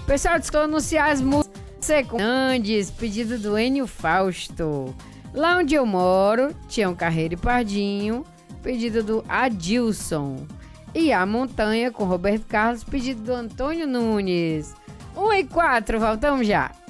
Pessoal, estou anunciar as músicas Andes, pedido do Enio Fausto. Lá onde eu moro, Tião Carreiro e Pardinho, pedido do Adilson. E A Montanha, com Roberto Carlos, pedido do Antônio Nunes. 1 e 4, voltamos já.